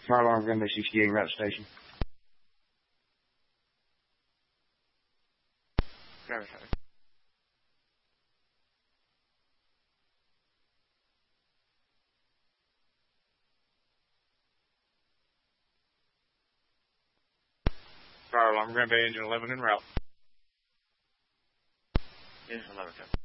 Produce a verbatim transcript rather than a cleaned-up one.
Fire alarm Green Bay sixty-eight, route station. Driver traffic. Fire alarm Green Bay engine eleven en route. Engine eleven, traffic.